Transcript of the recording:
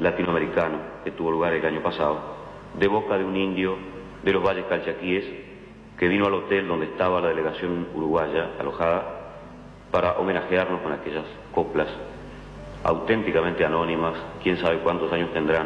latinoamericano que tuvo lugar el año pasado, de boca de un indio de los Valles Calchaquíes que vino al hotel donde estaba la delegación uruguaya alojada para homenajearnos con aquellas coplas auténticamente anónimas. Quién sabe cuántos años tendrán,